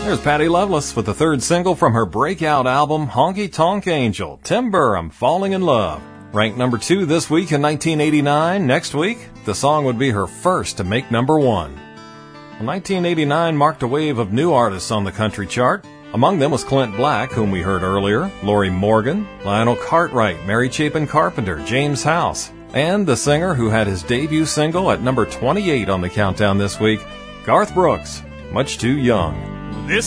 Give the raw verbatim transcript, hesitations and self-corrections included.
There's Patti Loveless with the third single from her breakout album, Honky Tonk Angel, Timber, I'm Falling in Love. Ranked number two this week in nineteen eighty-nine. Next week, the song would be her first to make number one. Well, nineteen eighty-nine marked a wave of new artists on the country chart. Among them was Clint Black, whom we heard earlier, Lori Morgan, Lionel Cartwright, Mary Chapin Carpenter, James House, and the singer who had his debut single at number twenty-eight on the countdown this week, Garth Brooks, Much Too Young.